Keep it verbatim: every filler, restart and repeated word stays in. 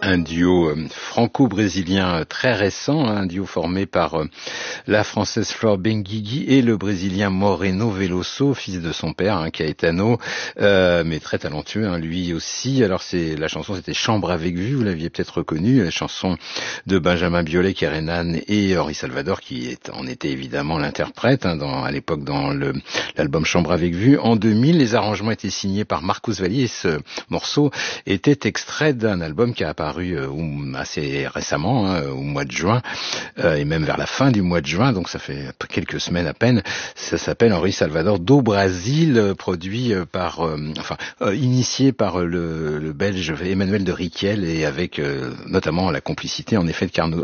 Un duo euh, franco-brésilien très récent, un duo formé par euh, la française Flor Benguigui et le brésilien Moreno Veloso, fils de son père, hein, Caetano, euh, mais très talentueux, hein, lui aussi. Alors c'est la chanson, c'était Chambre avec vue, vous l'aviez peut-être reconnu, la chanson de Benjamin Biolay, Kerenan et Henri Salvador, qui est, en était évidemment l'interprète, hein, dans, à l'époque dans le, l'album Chambre avec vue. En deux mille, les arrangements étaient signés par Marcos Valle et ce morceau était extrait d'un album qui a apparu euh, assez récemment, hein, au mois de juin, euh, et même vers la fin du mois de juin, donc ça fait quelques semaines à peine. Ça s'appelle Henri Salvador do Brasil, euh, produit euh, par, euh, enfin, euh, initié par le, le Belge Emmanuel de Riquel et avec euh, notamment la complicité en effet de Carno,